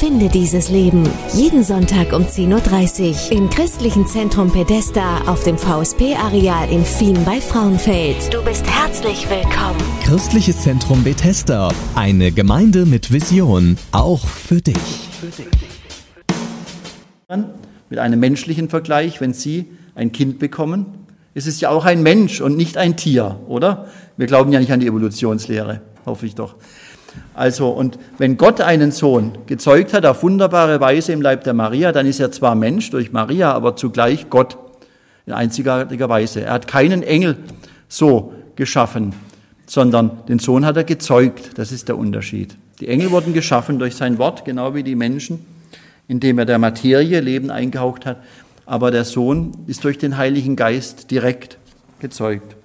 Finde dieses Leben. Jeden Sonntag um 10.30 Uhr im Christlichen Zentrum Bethesda auf dem VSP-Areal in Fien bei Frauenfeld. Du bist herzlich willkommen. Christliches Zentrum Bethesda. Eine Gemeinde mit Vision. Auch für dich. Mit einem menschlichen Vergleich, wenn Sie ein Kind bekommen, ist es ja auch ein Mensch und nicht ein Tier, oder? Wir glauben ja nicht an die Evolutionslehre, hoffe ich doch. Also, und wenn Gott einen Sohn gezeugt hat, auf wunderbare Weise im Leib der Maria, dann ist er zwar Mensch durch Maria, aber zugleich Gott in einzigartiger Weise. Er hat keinen Engel so geschaffen, sondern den Sohn hat er gezeugt. Das ist der Unterschied. Die Engel wurden geschaffen durch sein Wort, genau wie die Menschen, indem er der Materie Leben eingehaucht hat. Aber der Sohn ist durch den Heiligen Geist direkt gezeugt.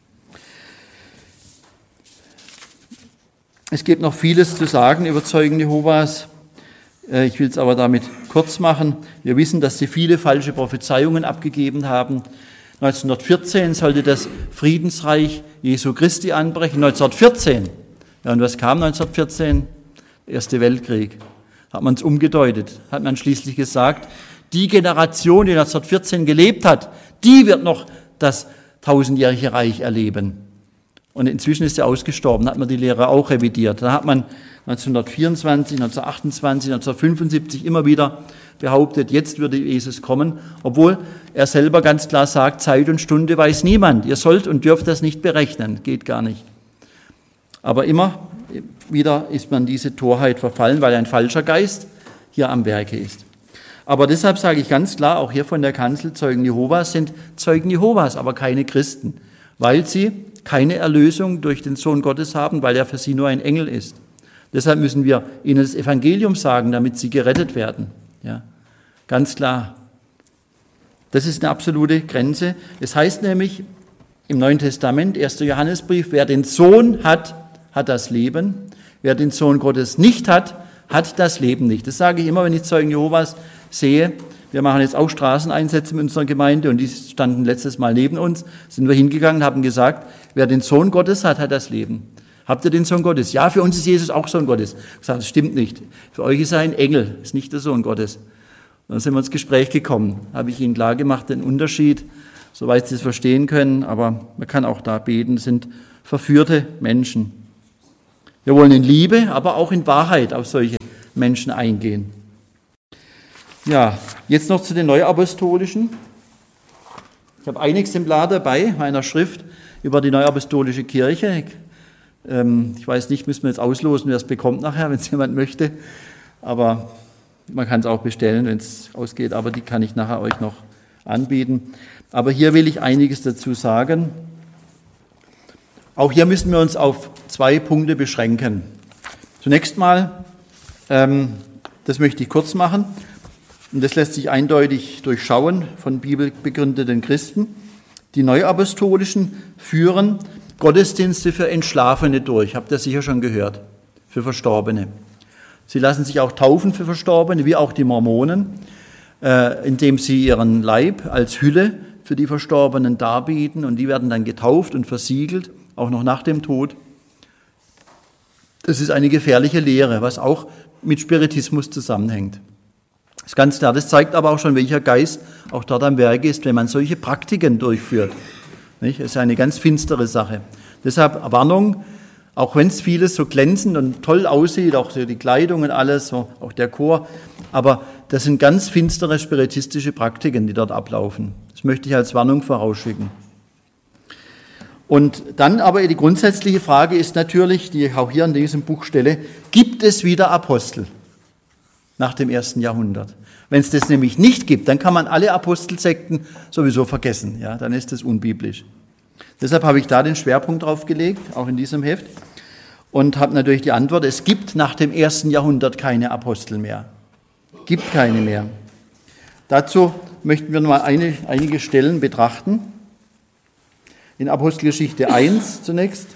Es gibt noch vieles zu sagen über Zeugen Jehovas. Ich will es aber damit kurz machen. Wir wissen, dass sie viele falsche Prophezeiungen abgegeben haben. 1914 sollte das Friedensreich Jesu Christi anbrechen. 1914. Ja, und was kam 1914? Der Erste Weltkrieg. Hat man es umgedeutet. Hat man schließlich gesagt, die Generation, die 1914 gelebt hat, die wird noch das tausendjährige Reich erleben. Und inzwischen ist er ausgestorben, hat man die Lehre auch revidiert. Da hat man 1924, 1928, 1975 immer wieder behauptet, jetzt würde Jesus kommen, obwohl er selber ganz klar sagt, Zeit und Stunde weiß niemand. Ihr sollt und dürft das nicht berechnen, geht gar nicht. Aber immer wieder ist man diese Torheit verfallen, weil ein falscher Geist hier am Werke ist. Aber deshalb sage ich ganz klar, auch hier von der Kanzel, Zeugen Jehovas sind Zeugen Jehovas, aber keine Christen, weil sie keine Erlösung durch den Sohn Gottes haben, weil er für sie nur ein Engel ist. Deshalb müssen wir ihnen das Evangelium sagen, damit sie gerettet werden. Ja, ganz klar. Das ist eine absolute Grenze. Es heißt nämlich im Neuen Testament, 1. Johannesbrief, wer den Sohn hat, hat das Leben. Wer den Sohn Gottes nicht hat, hat das Leben nicht. Das sage ich immer, wenn ich Zeugen Jehovas sehe. Wir machen jetzt auch Straßeneinsätze mit unserer Gemeinde und die standen letztes Mal neben uns. Sind wir hingegangen und haben gesagt, wer den Sohn Gottes hat, hat das Leben. Habt ihr den Sohn Gottes? Ja, für uns ist Jesus auch Sohn Gottes. Ich sage, das stimmt nicht. Für euch ist er ein Engel, ist nicht der Sohn Gottes. Dann sind wir ins Gespräch gekommen. Habe ich ihnen klar gemacht, den Unterschied, soweit sie es verstehen können. Aber man kann auch da beten, sind verführte Menschen. Wir wollen in Liebe, aber auch in Wahrheit auf solche Menschen eingehen. Ja, jetzt noch zu den Neuapostolischen. Ich habe ein Exemplar dabei, meiner Schrift über die Neuapostolische Kirche. Ich weiß nicht, müssen wir jetzt auslosen, wer es bekommt nachher, wenn es jemand möchte. Aber man kann es auch bestellen, wenn es ausgeht. Aber die kann ich nachher euch noch anbieten. Aber hier will ich einiges dazu sagen. Auch hier müssen wir uns auf 2 Punkte beschränken. Zunächst mal, das möchte ich kurz machen. Und das lässt sich eindeutig durchschauen von bibelbegründeten Christen. Die Neuapostolischen führen Gottesdienste für Entschlafene durch. Habt ihr sicher schon gehört. Für Verstorbene. Sie lassen sich auch taufen für Verstorbene, wie auch die Mormonen, indem sie ihren Leib als Hülle für die Verstorbenen darbieten. Und die werden dann getauft und versiegelt, auch noch nach dem Tod. Das ist eine gefährliche Lehre, was auch mit Spiritismus zusammenhängt. Das ist ganz klar, das zeigt aber auch schon, welcher Geist auch dort am Werk ist, wenn man solche Praktiken durchführt. Nicht? Das ist eine ganz finstere Sache. Deshalb Warnung, auch wenn es vieles so glänzend und toll aussieht, auch so die Kleidung und alles, so, auch der Chor, aber das sind ganz finstere spiritistische Praktiken, die dort ablaufen. Das möchte ich als Warnung vorausschicken. Und dann aber die grundsätzliche Frage ist natürlich, die ich auch hier in diesem Buch stelle, gibt es wieder Apostel nach dem 1. Jahrhundert? Wenn es das nämlich nicht gibt, dann kann man alle Apostelsekten sowieso vergessen. Ja, dann ist das unbiblisch. Deshalb habe ich da den Schwerpunkt drauf gelegt, auch in diesem Heft, und habe natürlich die Antwort, es gibt nach dem 1. Jahrhundert keine Apostel mehr. Gibt keine mehr. Dazu möchten wir noch mal einige Stellen betrachten. In Apostelgeschichte 1 zunächst.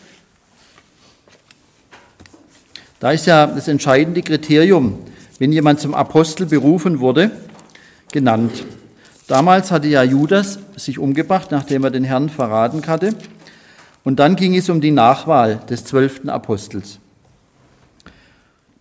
Da ist ja das entscheidende Kriterium, wenn jemand zum Apostel berufen wurde, genannt. Damals hatte ja Judas sich umgebracht, nachdem er den Herrn verraten hatte. Und dann ging es um die Nachwahl des 12. Apostels.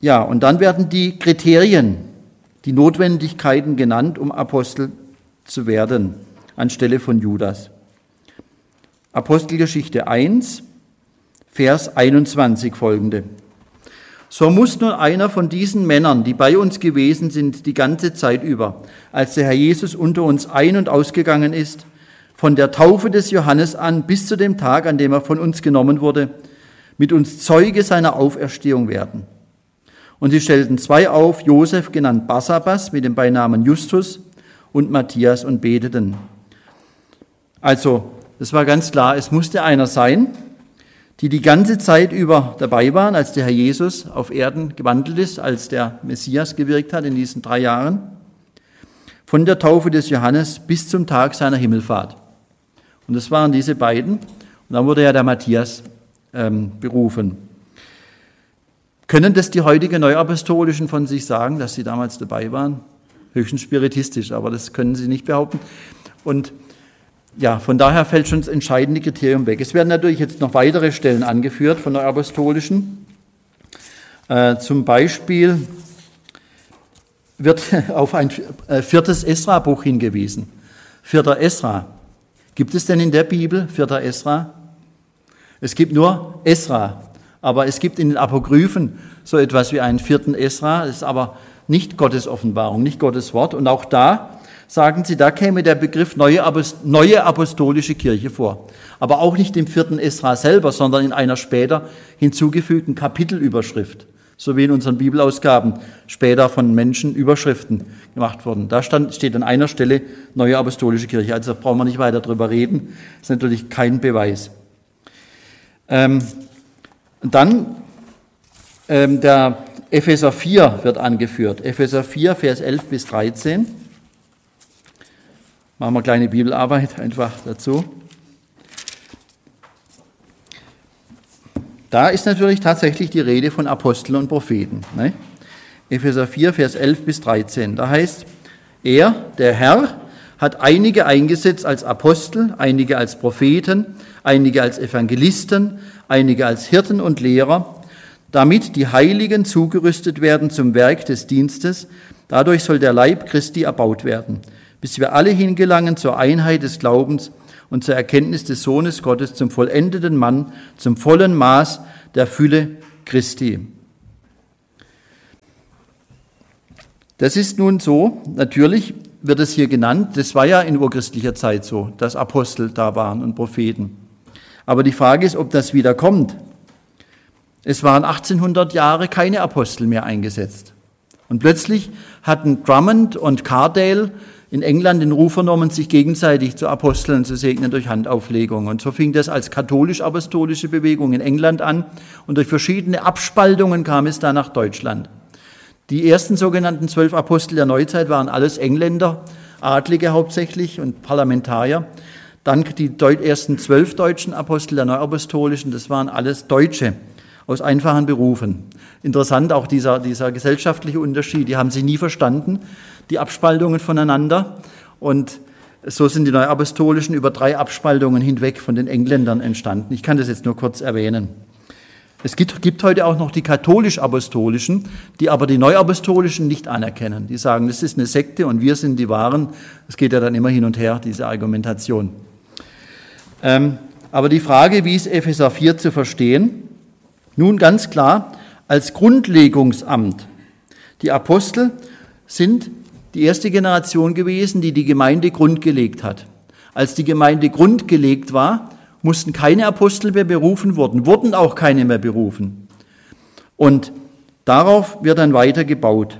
Ja, und dann werden die Kriterien, die Notwendigkeiten genannt, um Apostel zu werden, anstelle von Judas. Apostelgeschichte 1, Vers 21 folgende. So muss nun einer von diesen Männern, die bei uns gewesen sind, die ganze Zeit über, als der Herr Jesus unter uns ein- und ausgegangen ist, von der Taufe des Johannes an bis zu dem Tag, an dem er von uns genommen wurde, mit uns Zeuge seiner Auferstehung werden. Und sie stellten zwei auf, Josef, genannt Barsabas, mit dem Beinamen Justus, und Matthias, und beteten. Also, das war ganz klar, es musste einer sein, die ganze Zeit über dabei waren, als der Herr Jesus auf Erden gewandelt ist, als der Messias gewirkt hat in diesen 3 Jahren, von der Taufe des Johannes bis zum Tag seiner Himmelfahrt. Und das waren diese beiden. Und dann wurde ja der Matthias berufen. Können das die heutigen Neuapostolischen von sich sagen, dass sie damals dabei waren? Höchstens spiritistisch, aber das können sie nicht behaupten. Und ja, von daher fällt schon das entscheidende Kriterium weg. Es werden natürlich jetzt noch weitere Stellen angeführt von Neuapostolischen. Zum Beispiel wird auf ein 4. Esra-Buch hingewiesen. 4. Esra. Gibt es denn in der Bibel 4. Esra? Es gibt nur Esra, aber es gibt in den Apokryphen so etwas wie einen 4. Esra. Das ist aber nicht Gottes Offenbarung, nicht Gottes Wort. Und auch da sagen sie, da käme der Begriff neue apostolische Kirche vor. Aber auch nicht im 4. Esra selber, sondern in einer später hinzugefügten Kapitelüberschrift. So wie in unseren Bibelausgaben später von Menschen Überschriften gemacht wurden. Da steht an einer Stelle neue apostolische Kirche. Also da brauchen wir nicht weiter drüber reden. Das ist natürlich kein Beweis. Dann der Epheser 4 wird angeführt. Epheser 4, Vers 11 bis 13. Machen wir eine kleine Bibelarbeit einfach dazu. Da ist natürlich tatsächlich die Rede von Aposteln und Propheten. Ne? Epheser 4, Vers 11 bis 13. Da heißt, er, der Herr, hat einige eingesetzt als Apostel, einige als Propheten, einige als Evangelisten, einige als Hirten und Lehrer, damit die Heiligen zugerüstet werden zum Werk des Dienstes. Dadurch soll der Leib Christi erbaut werden, bis wir alle hingelangen zur Einheit des Glaubens und zur Erkenntnis des Sohnes Gottes, zum vollendeten Mann, zum vollen Maß der Fülle Christi. Das ist nun so, natürlich wird es hier genannt, das war ja in urchristlicher Zeit so, dass Apostel da waren und Propheten. Aber die Frage ist, ob das wieder kommt. Es waren 1800 Jahre keine Apostel mehr eingesetzt. Und plötzlich hatten Drummond und Cardale in England den Ruf vernommen, sich gegenseitig zu Aposteln zu segnen durch Handauflegung. Und so fing das als katholisch-apostolische Bewegung in England an und durch verschiedene Abspaltungen kam es dann nach Deutschland. Die ersten sogenannten 12 Apostel der Neuzeit waren alles Engländer, Adlige hauptsächlich und Parlamentarier. Dann die ersten 12 deutschen Apostel der Neuapostolischen, das waren alles Deutsche aus einfachen Berufen. Interessant auch dieser gesellschaftliche Unterschied, die haben sich nie verstanden, die Abspaltungen voneinander. Und so sind die Neuapostolischen über 3 Abspaltungen hinweg von den Engländern entstanden. Ich kann das jetzt nur kurz erwähnen. Es gibt heute auch noch die katholisch-apostolischen, die aber die Neuapostolischen nicht anerkennen. Die sagen, das ist eine Sekte und wir sind die Wahren. Es geht ja dann immer hin und her, diese Argumentation. Aber die Frage, wie ist Epheser 4 zu verstehen? Nun ganz klar, als Grundlegungsamt. Die Apostel sind die erste Generation gewesen, die die Gemeinde grundgelegt hat. Als die Gemeinde grundgelegt war, mussten keine Apostel mehr berufen werden, wurden auch keine mehr berufen. Und darauf wird dann weiter gebaut.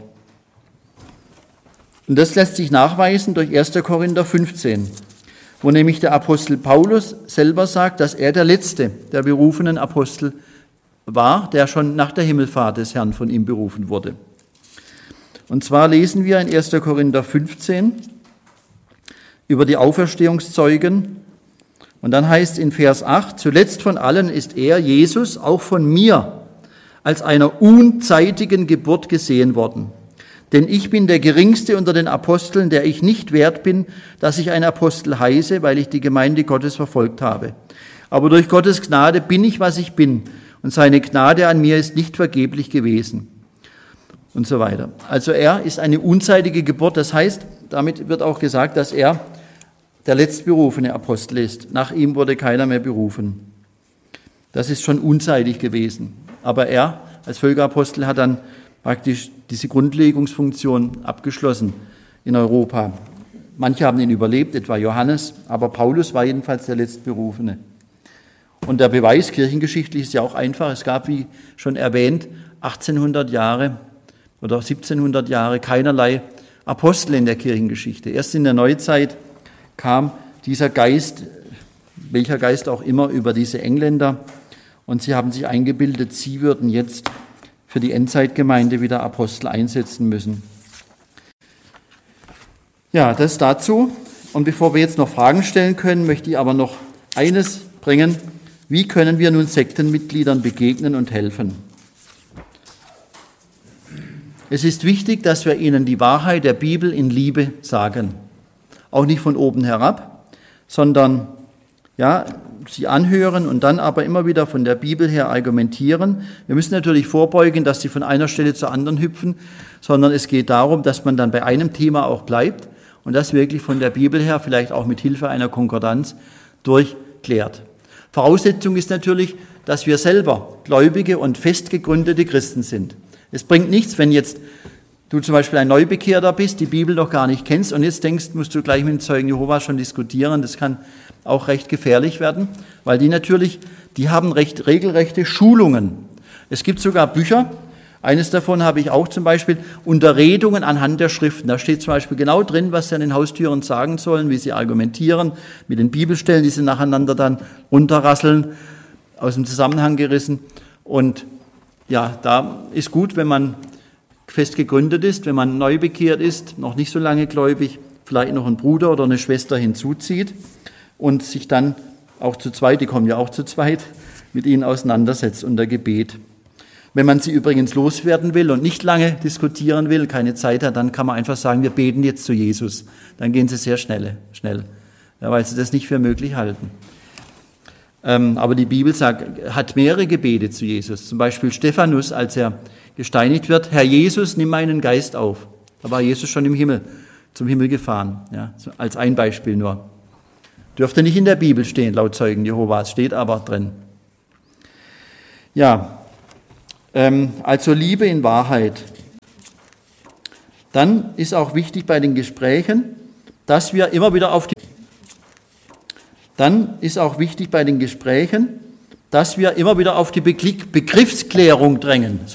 Und das lässt sich nachweisen durch 1. Korinther 15, wo nämlich der Apostel Paulus selber sagt, dass er der letzte der berufenen Apostel war, der schon nach der Himmelfahrt des Herrn von ihm berufen wurde. Und zwar lesen wir in 1. Korinther 15 über die Auferstehungszeugen. Und dann heißt in Vers 8, zuletzt von allen ist er, Jesus, auch von mir, als einer unzeitigen Geburt gesehen worden. Denn ich bin der Geringste unter den Aposteln, der ich nicht wert bin, dass ich ein Apostel heiße, weil ich die Gemeinde Gottes verfolgt habe. Aber durch Gottes Gnade bin ich, was ich bin, und seine Gnade an mir ist nicht vergeblich gewesen. und so weiter. Also er ist eine unzeitige Geburt, das heißt, damit wird auch gesagt, dass er der letztberufene Apostel ist. Nach ihm wurde keiner mehr berufen. Das ist schon unzeitig gewesen. Aber er als Völkerapostel hat dann praktisch diese Grundlegungsfunktion abgeschlossen in Europa. Manche haben ihn überlebt, etwa Johannes, aber Paulus war jedenfalls der Letztberufene. Und der Beweis kirchengeschichtlich ist ja auch einfach. Es gab, wie schon erwähnt, 1800 Jahre oder 1700 Jahre keinerlei Apostel in der Kirchengeschichte. Erst in der Neuzeit kam dieser Geist, welcher Geist auch immer, über diese Engländer, und sie haben sich eingebildet, sie würden jetzt für die Endzeitgemeinde wieder Apostel einsetzen müssen. Ja, das dazu. Und bevor wir jetzt noch Fragen stellen können, möchte ich aber noch eines bringen. Wie können wir nun Sektenmitgliedern begegnen und helfen? Es ist wichtig, dass wir ihnen die Wahrheit der Bibel in Liebe sagen. Auch nicht von oben herab, sondern ja, sie anhören und dann aber immer wieder von der Bibel her argumentieren. Wir müssen natürlich vorbeugen, dass sie von einer Stelle zur anderen hüpfen, sondern es geht darum, dass man dann bei einem Thema auch bleibt und das wirklich von der Bibel her, vielleicht auch mit Hilfe einer Konkordanz, durchklärt. Voraussetzung ist natürlich, dass wir selber gläubige und fest gegründete Christen sind. Es bringt nichts, wenn jetzt du zum Beispiel ein Neubekehrter bist, die Bibel noch gar nicht kennst und jetzt denkst, musst du gleich mit den Zeugen Jehovas schon diskutieren. Das kann auch recht gefährlich werden, weil die haben regelrechte Schulungen. Es gibt sogar Bücher, eines davon habe ich auch zum Beispiel, Unterredungen anhand der Schriften. Da steht zum Beispiel genau drin, was sie an den Haustüren sagen sollen, wie sie argumentieren, mit den Bibelstellen, die sie nacheinander dann runterrasseln, aus dem Zusammenhang gerissen. Und ja, da ist gut, wenn man fest gegründet ist, wenn man neu bekehrt ist, noch nicht so lange gläubig, vielleicht noch einen Bruder oder eine Schwester hinzuzieht und sich dann auch zu zweit, die kommen ja auch zu zweit, mit ihnen auseinandersetzt unter Gebet. Wenn man sie übrigens loswerden will und nicht lange diskutieren will, keine Zeit hat, dann kann man einfach sagen, wir beten jetzt zu Jesus. Dann gehen sie sehr schnell, ja, weil sie das nicht für möglich halten. Aber die Bibel hat mehrere Gebete zu Jesus. Zum Beispiel Stephanus, als er gesteinigt wird, Herr Jesus, nimm meinen Geist auf. Da war Jesus schon zum Himmel gefahren, ja, als ein Beispiel nur. Dürfte nicht in der Bibel stehen, laut Zeugen Jehovas, steht aber drin. Ja, also Liebe in Wahrheit. Dann ist auch wichtig bei den Gesprächen, dass wir immer wieder auf die Begriffsklärung drängen.